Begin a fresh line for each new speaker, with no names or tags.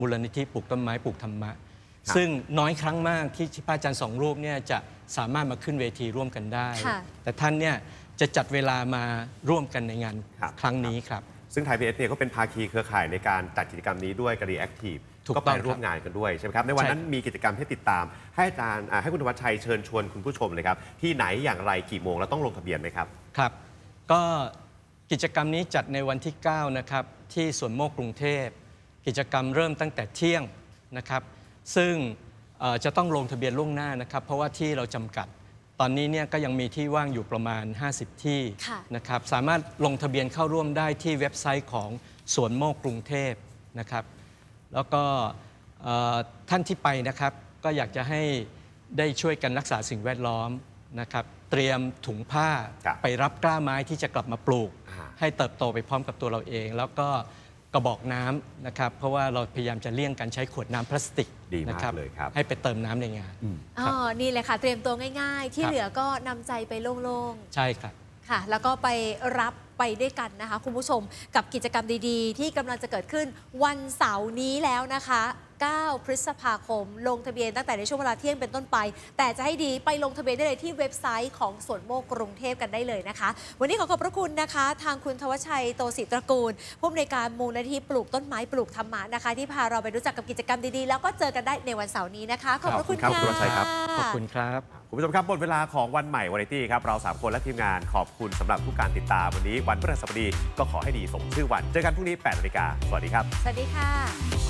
มูลนิธิปลูกต้นไม้ปลูกธรรมะซึ่งน้อยครั้งมากที่พระอาจารย์สองรูปเนี่ยจะสามารถมาขึ้นเวทีร่วมกันได้แต่ท่านเนี่ยจะจัดเวลามาร่วมกันในงานครั้งนี้ครับ
ซึ่งไทย PBS เนี่ยก็เป็นภาคีเครือข่ายในการจัดกิจกรรมนี้ด้วยกับ Reactive ก็ไปร่วมงานกันด้วยใช่ไหมครับในวันนั้นมีกิจกรรมให้ติดตามให้อาจารย์ให้คุณธวัชชัยเชิญชวนคุณผู้ชมเลยครับที่ไหนอย่างไรกี่โมงแล้วต้องลงทะเบียนไหมครับ
ครับก็กิจกรรมนี้จัดในวันที่9นะครับที่สวนโมกกรุงเทพกิจกรรมเริ่มตั้งแต่เที่ยงนะครับซึ่งจะต้องลงทะเบียนล่วงหน้านะครับเพราะว่าที่เราจำกัดตอนนี้เนี่ยก็ยังมีที่ว่างอยู่ประมาณ50ที่นะครับสามารถลงทะเบียนเข้าร่วมได้ที่เว็บไซต์ของสวนโมกกรุงเทพนะครับแล้วก็ท่านที่ไปนะครับก็อยากจะให้ได้ช่วยกันรักษาสิ่งแวดล้อมนะครับเตรียมถุงผ้าไปรับกล้าไม้ที่จะกลับมาปลูกให้เติบโตไปพร้อมกับตัวเราเองแล้วก็กระบอกน้ำนะครับเพราะว่าเราพยายามจะเลี่ยงการใช้ขวดน้ำพลาสติก
นะครับ
ให้ไปเติมน้ำในงาน
นี่เลยค่ะเตรียมตัวง่ายๆที่เหลือก็นำใจไปโล่ง
ๆใช่ครับ
ค่ะแล้วก็ไปรับไปด้วยกันนะคะคุณผู้ชมกับกิจกรรมดีๆที่กำลังจะเกิดขึ้นวันเสาร์นี้แล้วนะคะ9 พฤษภาคมลงทะเบียนตั้งแต่ในช่วงเวลาเที่ยงเป็นต้นไปแต่จะให้ดีไปลงทะเบียนได้เลยที่เว็บไซต์ของสวนโมกกรุงเทพกันได้เลยนะคะวันนี้ขอบพระคุณนะคะทางคุณธวัชชัยโตศิตระกูลผู้อำนวยการมูลนิธิปลูกต้นไม้ปลูกธรรมะนะคะที่พาเราไปรู้จักกับกิจกรรมดีๆแล้วก็เจอกันได้ในวันเสาร์นี้นะคะขอบพระคุณค่ะ
คุณธวัชชัยครับ
ขอบคุณครับ
คุณผู้ชมครับหมดเวลาของวันใหม่วาไรตี้ครับเรา3คนและทีมงานขอบคุณสำหรับทุกการติดตามวันนี้วันพฤหัสบดีก็ขอให้ดีสมชื่อวันเจอกันพรุ่งนี้ 8 นาฬิกาสวัสดีครับ
สวัสดีค่ะ